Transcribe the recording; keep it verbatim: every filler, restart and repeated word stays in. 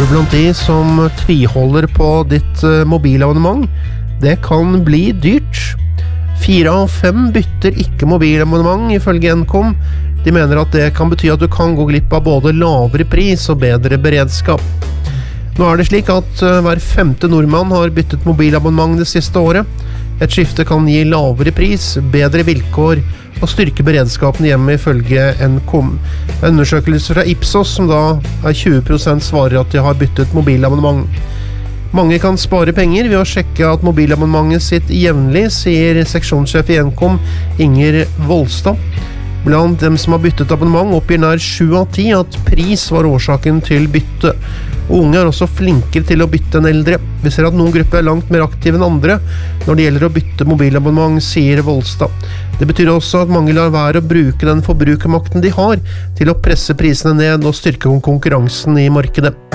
du blant de som tviholder på ditt mobilabonnement? Det kan bli dyrt. Fire av fem bytter ikke mobilabonnement ifølge Nkom. De mener at det kan bety at du kan gå glipp av både lavere pris og bedre beredskap. Nå er det slik at hver femte nordmann har byttet mobilabonnement det siste året. Et skifte kan gi lavere pris, bedre vilkår og styrke beredskapen hjemme ifølge Nkom. En undersøkelse fra Ipsos som da er tjue prosent svarer at de har byttet mobilabonnement. Mange kan spare penger ved å sjekke at mobilabonnementet sitt jevnlig, sier seksjonssjef i Nkom Inger Volstad. Blant dem som har byttet abonnement oppgir nær sju av ti at pris var årsaken til bytte. Og unge er også flinkere til å bytte enn eldre. Vi ser at noen grupper er langt mer aktive enn andre når det gjelder å bytte mobilabonnement, sier Volstad. Det betyr også at mange lar være å bruke den forbrukermakten de har til å presse prisene ned og styrke konkurransen i markedet.